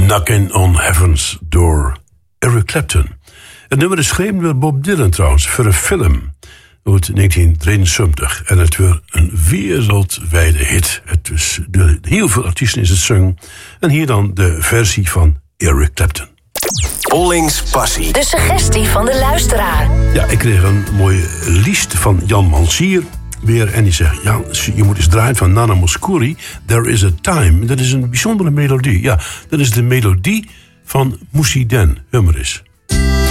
Knockin' on Heaven's Door, Eric Clapton. Het nummer is geschreven door Bob Dylan trouwens, voor een film uit 1973. En het werd een wereldwijde hit. Het is door heel veel artiesten is het zong. En hier dan de versie van Eric Clapton. Ollings Passie. De suggestie van de luisteraar. Ja, ik kreeg een mooie lijst van Jan Mansier weer. En die zegt, Jan, je moet eens draaien van Nana Mouskouri. There is a Time. Dat is een bijzondere melodie. Ja, dat is de melodie van Moussi Den. Hör maar eens.